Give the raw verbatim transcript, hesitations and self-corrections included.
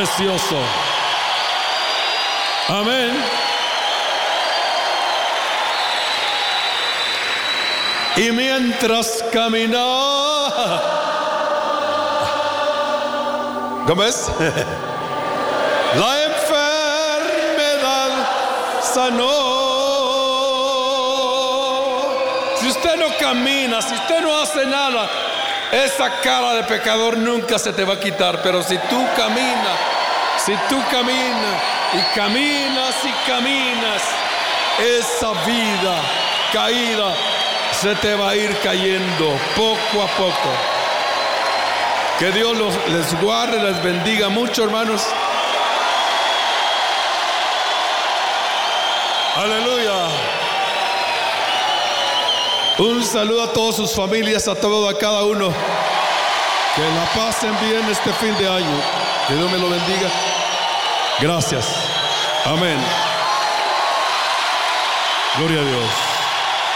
precioso. Amén. Y mientras caminaba, ¿cómo es? La enfermedad sanó. Si usted no camina, si usted no hace nada, esa cara de pecador nunca se te va a quitar. Pero si tú caminas, si tú caminas y caminas y caminas, esa vida caída se te va a ir cayendo poco a poco. Que Dios los, les guarde, les bendiga mucho, hermanos. Aleluya. Un saludo a todas sus familias, a todos, a cada uno. Que la pasen bien este fin de año. Que Dios me lo bendiga. Gracias. Amén. Gloria a Dios.